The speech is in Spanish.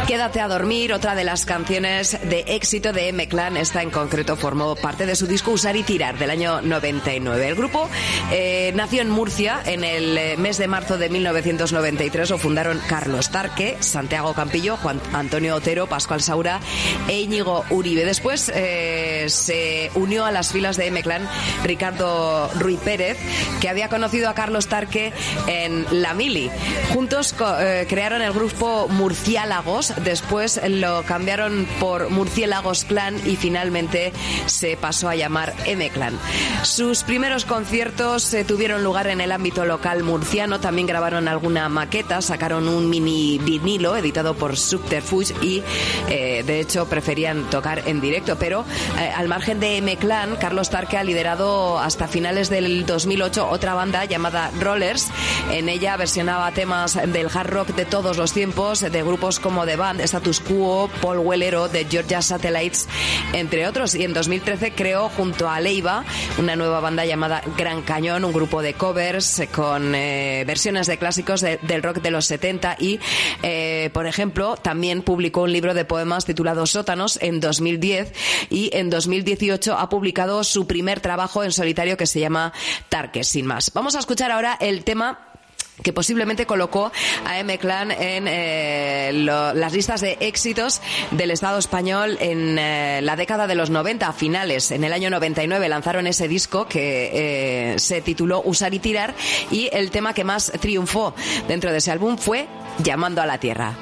Quédate a dormir, otra de las canciones de éxito de M-Clan. Esta en concreto formó parte de su disco Usar y Tirar del año 99. El grupo nació en Murcia en el mes de marzo de 1993. Lo fundaron Carlos Tarque, Santiago Campillo, Juan Antonio Otero, Pascual Saura e Íñigo Uribe. Después se unió a las filas de M-Clan Ricardo Ruiz Pérez, que había conocido a Carlos Tarque en La Mili. Juntos crearon el grupo Murciélagos, después lo cambiaron por Murciélagos Clan y finalmente se pasó a llamar M-Clan. Sus primeros conciertos tuvieron lugar en el ámbito local murciano, también grabaron alguna maqueta, sacaron un mini vinilo editado por Subterfuge y de hecho preferían tocar en directo, pero al margen de M-Clan, Carlos Tarque ha liderado hasta finales del 2008 otra banda llamada Rollers. En ella versionaba temas del hard rock de todos los tiempos, de grupos como The Band, Status Quo, Paul Weller o The Georgia Satellites, entre otros. Y en 2013 creó junto a Leiva una nueva banda llamada Gran Cañón, un grupo de covers con versiones de clásicos del rock de los 70 y, por ejemplo, también publicó un libro de poemas titulado Sótanos en 2010 y en 2018 ha publicado su primer trabajo en solitario que se llama Tarque, sin más. Vamos a escuchar ahora el tema que posiblemente colocó a M-Clan en las listas de éxitos del Estado español en la década de los 90, a finales. En el año 99 lanzaron ese disco que se tituló Usar y Tirar y el tema que más triunfó dentro de ese álbum fue Llamando a la Tierra.